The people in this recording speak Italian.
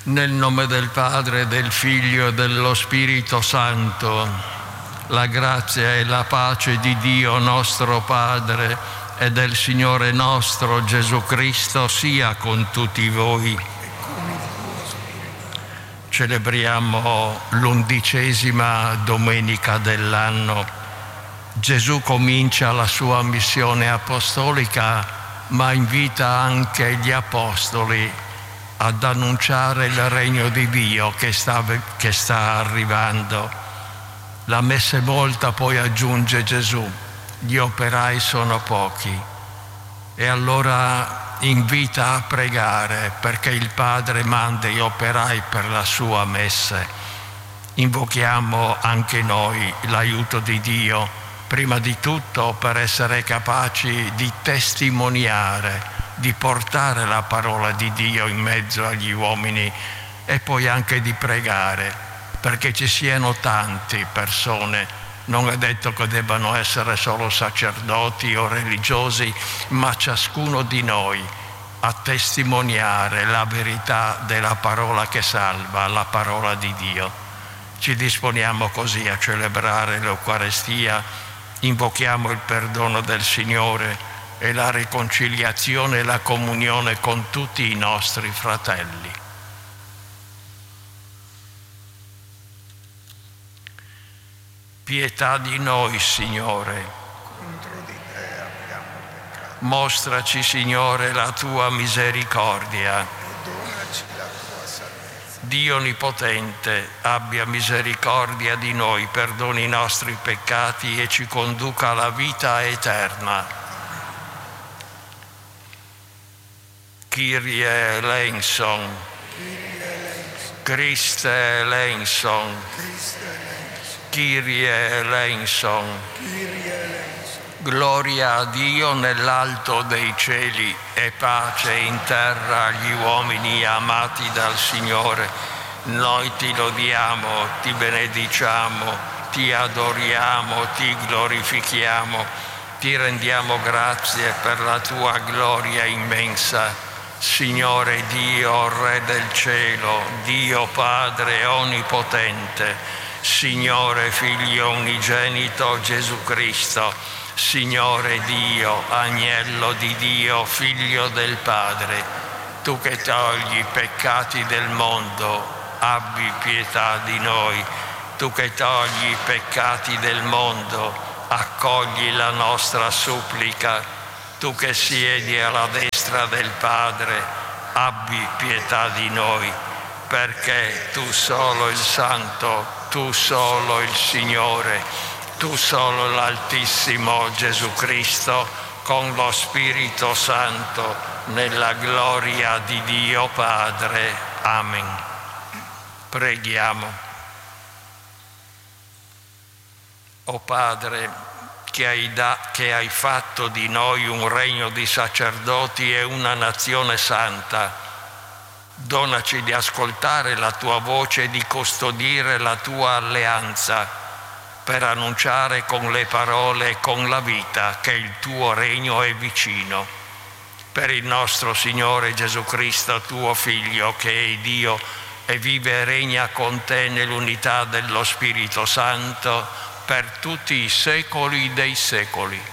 Nel nome del Padre, del Figlio e dello Spirito Santo, la grazia e la pace di Dio nostro Padre e del Signore nostro Gesù Cristo sia con tutti voi. Celebriamo l'11ª domenica dell'anno. Gesù comincia la sua missione apostolica, ma invita anche gli apostoli ad annunciare il regno di Dio che sta arrivando. La messa è molta, poi aggiunge Gesù, gli operai sono pochi. E allora invita a pregare perché il Padre manda gli operai per la sua messe. Invochiamo anche noi l'aiuto di Dio, prima di tutto per essere capaci di testimoniare, di portare la parola di Dio in mezzo agli uomini e poi anche di pregare perché ci siano tante persone. Non è detto che debbano essere solo sacerdoti o religiosi, ma ciascuno di noi a testimoniare la verità della parola che salva, la parola di Dio. Ci disponiamo così a celebrare l'Eucarestia, invochiamo il perdono del Signore e la riconciliazione e la comunione con tutti i nostri fratelli. Pietà di noi, Signore. Contro di te abbiamo peccato. Mostraci, Signore, la tua misericordia. E donaci la tua salvezza. Dio Onnipotente, abbia misericordia di noi, perdoni i nostri peccati e ci conduca alla vita eterna. Kyrie eleison, Christe eleison, Kyrie eleison. Gloria a Dio nell'alto dei cieli e pace in terra agli uomini amati dal Signore. Noi ti lodiamo, ti benediciamo, ti adoriamo, ti glorifichiamo, ti rendiamo grazie per la tua gloria immensa. Signore Dio, Re del cielo, Dio Padre onnipotente, Signore Figlio unigenito Gesù Cristo, Signore Dio, Agnello di Dio, Figlio del Padre, tu che togli i peccati del mondo, abbi pietà di noi. Tu che togli i peccati del mondo, accogli la nostra supplica. Tu che siedi alla destra del Padre, abbi pietà di noi, perché tu solo il Santo, tu solo il Signore, tu solo l'Altissimo Gesù Cristo, con lo Spirito Santo, nella gloria di Dio Padre. Amen. Preghiamo. O Padre, che hai fatto di noi un regno di sacerdoti e una nazione santa, donaci di ascoltare la tua voce e di custodire la tua alleanza per annunciare con le parole e con la vita che il tuo regno è vicino. Per il nostro Signore Gesù Cristo, tuo Figlio, che è Dio e vive e regna con te nell'unità dello Spirito Santo, per tutti i secoli dei secoli.